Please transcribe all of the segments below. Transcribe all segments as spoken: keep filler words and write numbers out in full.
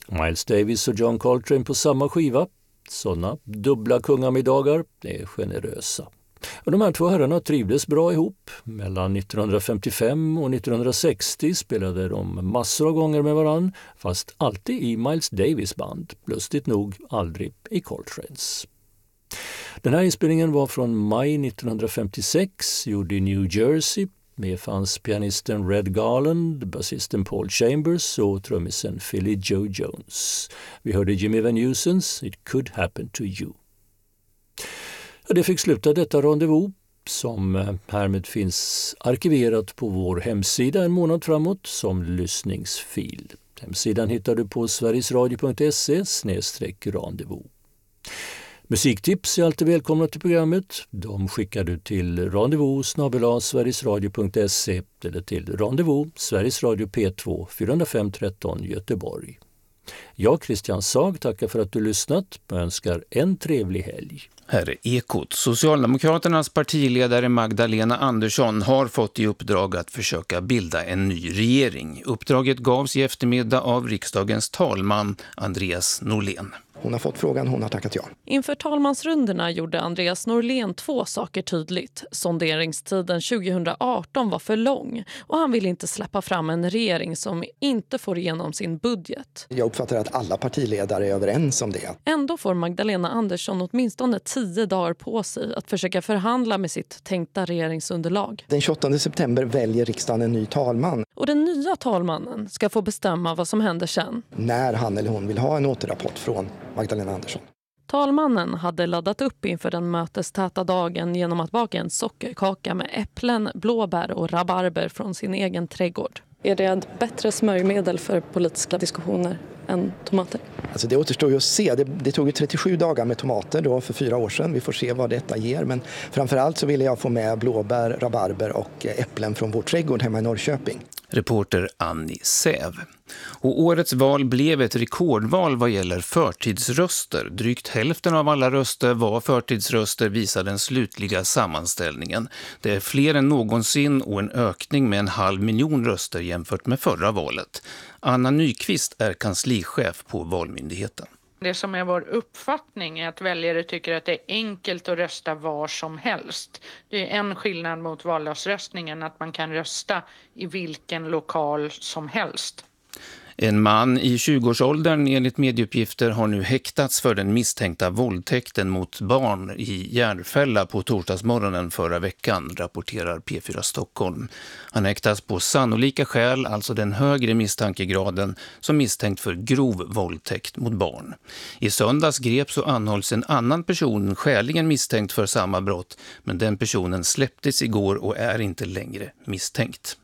Miles Davis och John Coltrane på samma skiva. Sådana dubbla kungamiddagar är generösa. Och de här två herrarna trivdes bra ihop. Mellan nittonhundrafemtiofem och nittonhundrasextio spelade de massor av gånger med varann, fast alltid i Miles Davis band, lustigt nog aldrig i Coltranes. Den här inspelningen var från maj nittonhundrafemtiosex, gjord i New Jersey. Med fanns pianisten Red Garland, basisten Paul Chambers och trummisen Philly Joe Jones. Vi hörde Jimmy Van Heusen's It Could Happen to You. Det fick sluta detta rendezvous som härmed finns arkiverat på vår hemsida en månad framåt som lyssningsfil. Hemsidan hittar du på sverigesradio punkt se snedstreck rendezvous. Musiktips är alltid välkomna till programmet. De skickar du till rendezvous snabel-a sverigesradio punkt se eller till rendezvous Sveriges Radio P två fyra fem tretton Göteborg. Jag, Christian Sag, tackar för att du lyssnat och önskar en trevlig helg. Här är Ekot. Socialdemokraternas partiledare Magdalena Andersson har fått i uppdrag att försöka bilda en ny regering. Uppdraget gavs i eftermiddag av riksdagens talman Andreas Norlén. Hon har fått frågan, hon har tackat ja. Inför talmansrundorna gjorde Andreas Norlén två saker tydligt. Sonderingstiden tjugohundraarton var för lång och han vill inte släppa fram en regering som inte får igenom sin budget. Jag uppfattar att alla partiledare är överens om det. Ändå får Magdalena Andersson åtminstone tio dagar på sig att försöka förhandla med sitt tänkta regeringsunderlag. Den tjugoåttonde september väljer riksdagen en ny talman. Och den nya talmannen ska få bestämma vad som händer sen. När han eller hon vill ha en återrapport från Magdalena Andersson. Talmannen hade laddat upp inför den mötestäta dagen genom att baka en sockerkaka med äpplen, blåbär och rabarber från sin egen trädgård. Är det ett bättre smörjmedel för politiska diskussioner än tomater? Alltså det återstår ju att se. Det, det tog ju trettiosju dagar med tomater då för fyra år sedan. Vi får se vad detta ger. Men framförallt så ville jag få med blåbär, rabarber och äpplen från vår trädgård hemma i Norrköping. Reporter Annie Säv. Och årets val blev ett rekordval vad gäller förtidsröster. Drygt hälften av alla röster var förtidsröster, visar den slutliga sammanställningen. Det är fler än någonsin och en ökning med en halv miljon röster jämfört med förra valet. Anna Nyqvist är kanslichef på Valmyndigheten. Det som är vår uppfattning är att väljare tycker att det är enkelt att rösta var som helst. Det är en skillnad mot valdagsröstningen, att man kan rösta i vilken lokal som helst. En man i tjugoårsåldern enligt medieuppgifter har nu häktats för den misstänkta våldtäkten mot barn i Järfälla på torsdagsmorgonen förra veckan, rapporterar P fyra Stockholm. Han häktas på sannolika skäl, alltså den högre misstankegraden, som misstänkt för grov våldtäkt mot barn. I söndags greps och anhålls en annan person skäligen misstänkt för samma brott, men den personen släpptes igår och är inte längre misstänkt.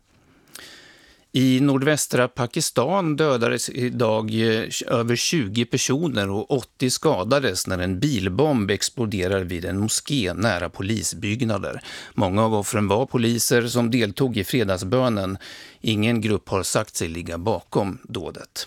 I nordvästra Pakistan dödades idag över tjugo personer och åttio skadades när en bilbomb exploderar vid en moské nära polisbyggnader. Många av offren var poliser som deltog i fredagsbönen. Ingen grupp har sagt sig ligga bakom dådet.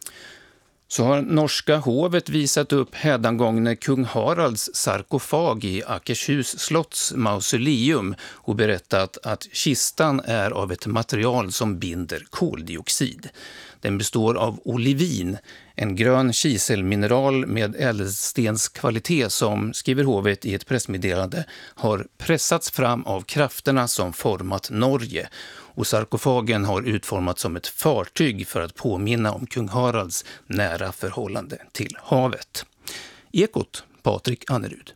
Så har norska hovet visat upp hädangångne kung Haralds sarkofag i Akershus slotts mausoleum och berättat att kistan är av ett material som binder koldioxid. Den består av olivin, en grön kiselmineral med ädelstenskvalitet som, skriver hovet i ett pressmeddelande, har pressats fram av krafterna som format Norge. Och sarkofagen har utformats som ett fartyg för att påminna om kung Haralds nära förhållande till havet. Ekot, Patrik Annerud.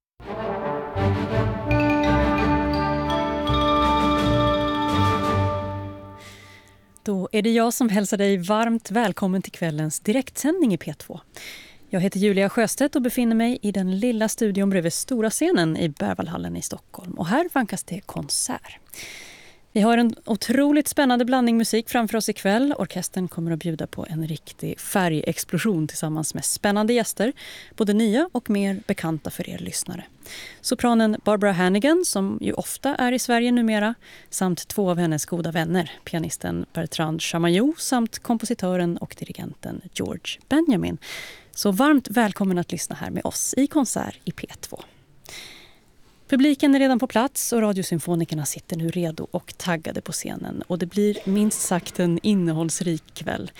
Då är det jag som hälsar dig varmt välkommen till kvällens direktsändning i P två. Jag heter Julia Sjöstedt och befinner mig i den lilla studion bredvid stora scenen i Berwaldhallen i Stockholm. Och här vankas det konsert. Vi har en otroligt spännande blandning musik framför oss ikväll. Orkestern kommer att bjuda på en riktig färgexplosion tillsammans med spännande gäster, både nya och mer bekanta för er lyssnare. Sopranen Barbara Hannigan, som ju ofta är i Sverige numera, samt två av hennes goda vänner, pianisten Bertrand Chamayou samt kompositören och dirigenten George Benjamin. Så varmt välkommen att lyssna här med oss i konsert i P två. Publiken är redan på plats och radiosymfonikerna sitter nu redo och taggade på scenen. Och det blir minst sagt en innehållsrik kväll.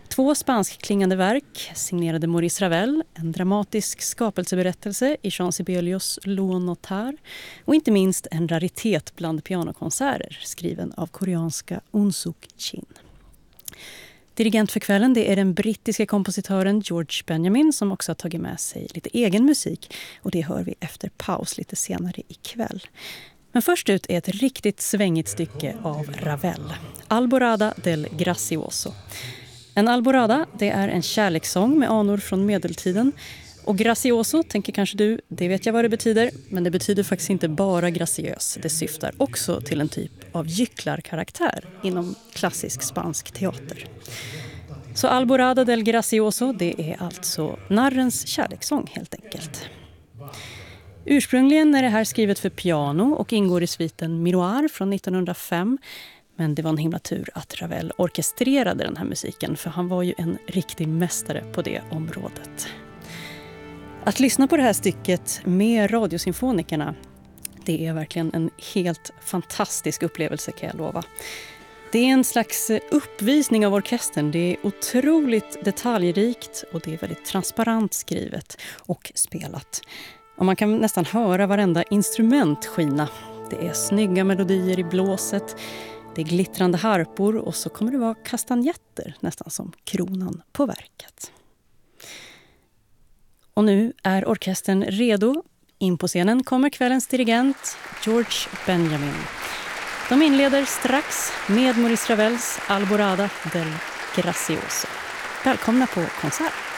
Två spanskklingande verk signerade Maurice Ravel, en dramatisk skapelseberättelse i Jean Sibelius L'Onotar och inte minst en raritet bland pianokonserter skriven av koreanska Un Suk Chin. Dirigent för kvällen det är den brittiska kompositören George Benjamin som också har tagit med sig lite egen musik och det hör vi efter paus lite senare ikväll. Men först ut är ett riktigt svängigt stycke av Ravel, Alborada del Gracioso. En alborada, det är en kärlekssång med anor från medeltiden. Och gracioso, tänker kanske du, det vet jag vad det betyder. Men det betyder faktiskt inte bara graciös. Det syftar också till en typ av gycklarkaraktär inom klassisk spansk teater. Så Alborada del Gracioso, det är alltså narrens kärlekssång helt enkelt. Ursprungligen är det här skrivet för piano och ingår i sviten Miroir från nittonhundrafem. Men det var en himla tur att Ravel orkestrerade den här musiken för han var ju en riktig mästare på det området. Att lyssna på det här stycket med radiosymfonikerna, det är verkligen en helt fantastisk upplevelse kan jag lova. Det är en slags uppvisning av orkestern, det är otroligt detaljrikt och det är väldigt transparent skrivet och spelat. Och man kan nästan höra varenda instrument skina. Det är snygga melodier i blåset. Det är glittrande harpor och så kommer det vara kastanjetter nästan som kronan på verket. Och nu är orkestern redo. In på scenen kommer kvällens dirigent George Benjamin. De inleder strax med Maurice Ravels Alborada del Gracioso. Välkomna på konsert!